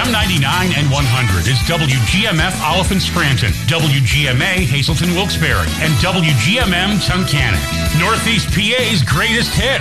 FM 99 and 100 is WGMF Oliphant Scranton, WGMA Hazelton Wilkes-Barre, and WGMM Tunkhannock. Northeast PA's greatest hit.